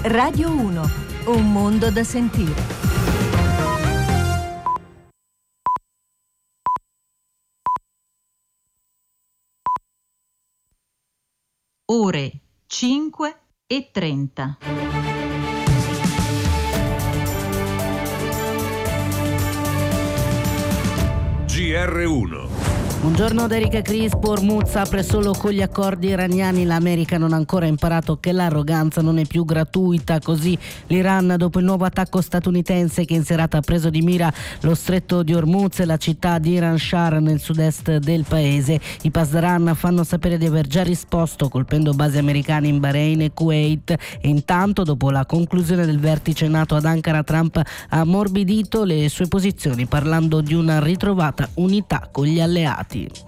Radio 1, un mondo da sentire. Ore 5:30. GR1. Buongiorno da Erika Crispo. Hormuz apre solo con gli accordi iraniani. L'America non ha ancora imparato che l'arroganza non è più gratuita. Così l'Iran, dopo il nuovo attacco statunitense che in serata ha preso di mira lo stretto di Hormuz e la città di Iran Shar nel sud-est del paese. I Pasdaran fanno sapere di aver già risposto colpendo basi americane in Bahrain e Kuwait. E intanto, dopo la conclusione del vertice NATO ad Ankara, Trump ha ammorbidito le sue posizioni parlando di una ritrovata unità con gli alleati.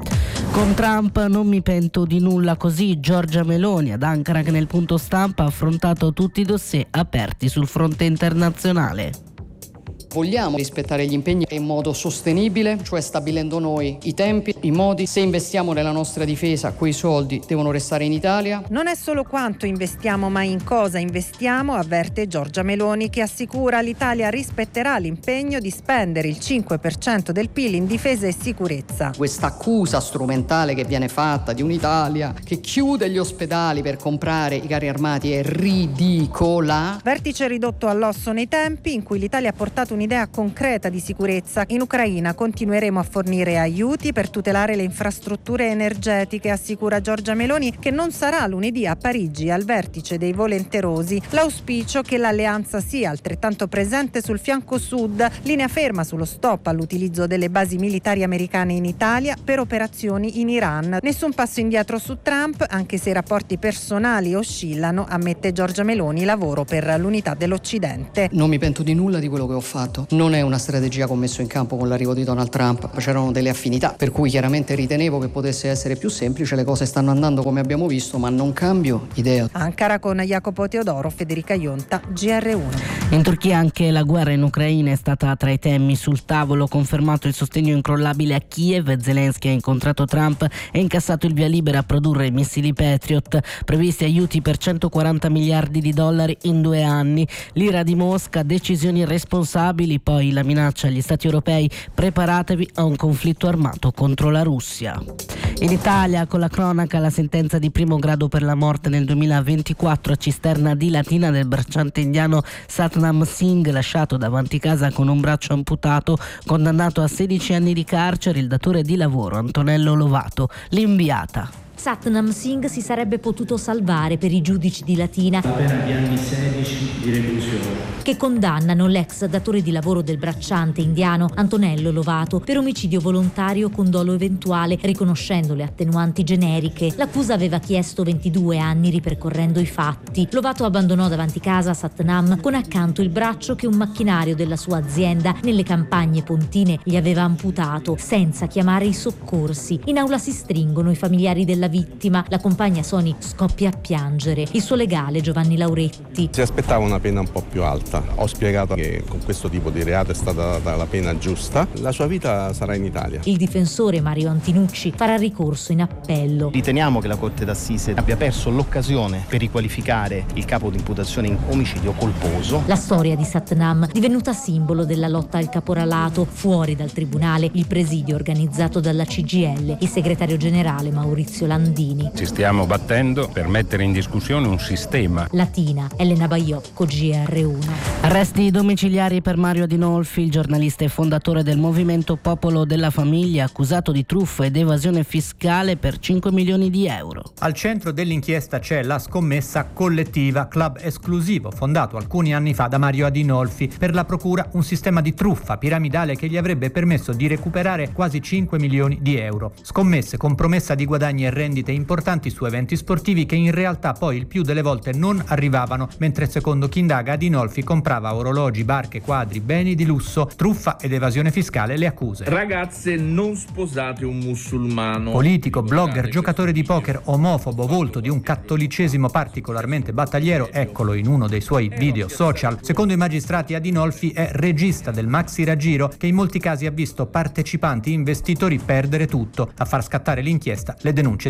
Con Trump non mi pento di nulla, così Giorgia Meloni ad Ankara, che nel punto stampa ha affrontato tutti i dossier aperti sul fronte internazionale. Vogliamo rispettare gli impegni in modo sostenibile, cioè stabilendo noi i tempi, i modi. Se investiamo nella nostra difesa, quei soldi devono restare in Italia. Non è solo quanto investiamo, ma in cosa investiamo, avverte Giorgia Meloni, che assicura l'Italia rispetterà l'impegno di spendere il 5% del PIL in difesa e sicurezza. Questa accusa strumentale che viene fatta di un'Italia che chiude gli ospedali per comprare i carri armati è ridicola. Vertice ridotto all'osso nei tempi in cui l'Italia ha portato un'idea concreta di sicurezza. In Ucraina continueremo a fornire aiuti per tutelare le infrastrutture energetiche, assicura Giorgia Meloni, che non sarà lunedì a Parigi al vertice dei volenterosi. L'auspicio che l'alleanza sia altrettanto presente sul fianco sud, linea ferma sullo stop all'utilizzo delle basi militari americane in Italia per operazioni in Iran. Nessun passo indietro su Trump, anche se i rapporti personali oscillano, ammette Giorgia Meloni, lavoro per l'unità dell'Occidente. Non mi pento di nulla di quello che ho fatto. Non è una strategia che ho messo in campo con l'arrivo di Donald Trump, c'erano delle affinità, per cui chiaramente ritenevo che potesse essere più semplice. Le cose stanno andando come abbiamo visto, ma non cambio idea. Ankara con Jacopo Teodoro, Federica Ionta, GR1. In Turchia anche la guerra in Ucraina è stata tra i temi sul tavolo. Confermato il sostegno incrollabile a Kiev, Zelensky ha incontrato Trump e incassato il via libera a produrre i missili Patriot. Previsti aiuti per 140 miliardi di dollari in 2 anni. L'ira di Mosca, decisioni irresponsabili, poi la minaccia agli stati europei: preparatevi a un conflitto armato contro la Russia. In Italia, con la cronaca, la sentenza di primo grado per la morte nel 2024 a Cisterna di Latina del bracciante indiano Satnam Singh, lasciato davanti casa con un braccio amputato, condannato a 16 anni di carcere il datore di lavoro Antonello Lovato. L'inviata. Satnam Singh si sarebbe potuto salvare per i giudici di Latina, la pena di anni 16 di reclusione, che condannano l'ex datore di lavoro del bracciante indiano Antonello Lovato per omicidio volontario con dolo eventuale, riconoscendo le attenuanti generiche. L'accusa aveva chiesto 22 anni ripercorrendo i fatti. Lovato abbandonò davanti casa Satnam con accanto il braccio che un macchinario della sua azienda nelle campagne pontine gli aveva amputato, senza chiamare i soccorsi. In aula si stringono i familiari della vittima. La compagna Soni scoppia a piangere. Il suo legale Giovanni Lauretti. Si aspettava una pena un po' più alta. Ho spiegato che con questo tipo di reato è stata data la pena giusta. La sua vita sarà in Italia. Il difensore Mario Antinucci farà ricorso in appello. Riteniamo che la Corte d'Assise abbia perso l'occasione per riqualificare il capo di imputazione in omicidio colposo. La storia di Satnam, divenuta simbolo della lotta al caporalato. Fuori dal tribunale il presidio organizzato dalla CGIL, il segretario generale Maurizio Landini. Ci stiamo battendo per mettere in discussione un sistema. Latina, Elena Baiocco, GR1. Arresti domiciliari per Mario Adinolfi, il giornalista e fondatore del movimento Popolo della Famiglia, accusato di truffa ed evasione fiscale per 5 milioni di euro. Al centro dell'inchiesta c'è la scommessa collettiva, club esclusivo fondato alcuni anni fa da Mario Adinolfi. Per la procura un sistema di truffa piramidale che gli avrebbe permesso di recuperare quasi 5 milioni di euro. Scommesse con promessa di guadagni e rendite importanti su eventi sportivi che in realtà poi il più delle volte non arrivavano, mentre secondo chi indaga Adinolfi comprava orologi, barche, quadri, beni di lusso. Truffa ed evasione fiscale le accuse. Ragazze, non sposate un musulmano. Politico, blogger, giocatore di poker, omofobo, volto di un cattolicesimo particolarmente battagliero, eccolo in uno dei suoi video social. Secondo i magistrati Adinolfi è regista del maxi raggiro che in molti casi ha visto partecipanti investitori perdere tutto. A far scattare l'inchiesta le denunce di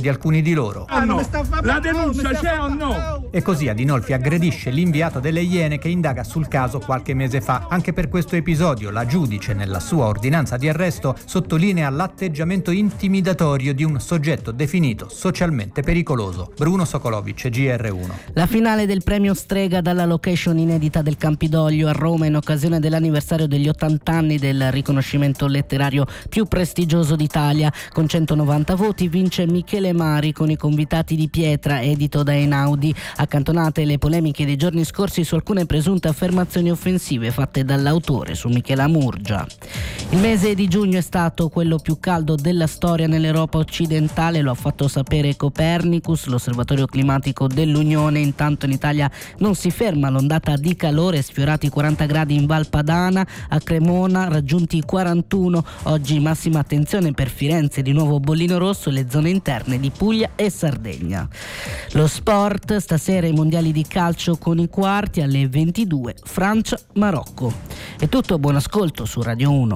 alcuni di loro. La denuncia c'è o no? E così Adinolfi aggredisce l'inviato delle Iene che indaga sul caso qualche mese fa. Anche per questo episodio la giudice, nella sua ordinanza di arresto, sottolinea l'atteggiamento intimidatorio di un soggetto definito socialmente pericoloso. Bruno Sokolovic, GR1. La finale del premio Strega dalla location inedita del Campidoglio a Roma in occasione dell'anniversario degli 80 anni del riconoscimento letterario più prestigioso d'Italia. Con 190 voti vince Michele Mari con I convitati di pietra, edito da Einaudi. Accantonate le polemiche dei giorni scorsi su alcune presunte affermazioni offensive fatte dall'autore su Michela Murgia. Il mese di giugno è stato quello più caldo della storia nell'Europa occidentale, lo ha fatto sapere Copernicus, l'osservatorio climatico dell'Unione. Intanto in Italia non si ferma l'ondata di calore, sfiorati i 40 gradi in Val Padana, a Cremona raggiunti i 41. Oggi massima attenzione per Firenze, di nuovo bollino rosso, e le zone interne di Puglia e Sardegna. Lo sport, stasera i mondiali di calcio con i quarti alle 22, Francia-Marocco. È tutto, buon ascolto su Radio 1.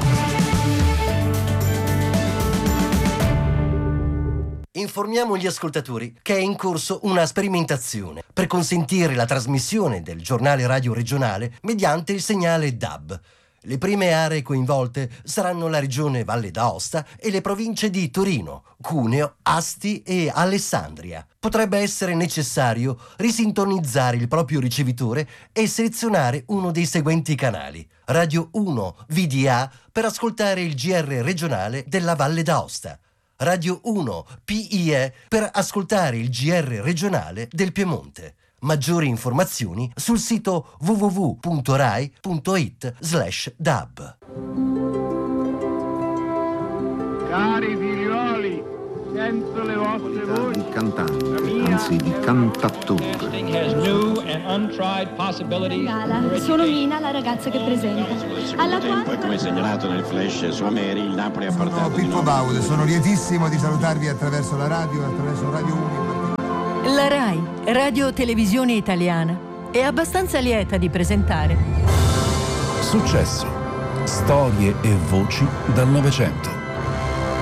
Informiamo gli ascoltatori che è in corso una sperimentazione per consentire la trasmissione del giornale radio regionale mediante il segnale DAB. Le prime aree coinvolte saranno la regione Valle d'Aosta e le province di Torino, Cuneo, Asti e Alessandria. Potrebbe essere necessario risintonizzare il proprio ricevitore e selezionare uno dei seguenti canali: Radio 1 VDA per ascoltare il GR regionale della Valle d'Aosta, Radio 1 PIE per ascoltare il GR regionale del Piemonte. Maggiori informazioni sul sito www.rai.it/dab. Cari figlioli, sento le vostre voci. Di cantante, anzi di cantattore. Sono Mina, la ragazza che presenta. Alla Poi, come segnalato nel flash su Ameri, il Napoli ha portato. Sono Pippo Baudo, sono lietissimo di salutarvi attraverso la radio e attraverso Radio 1. La RAI, Radio Televisione Italiana, è abbastanza lieta di presentare Successo, storie e voci dal Novecento.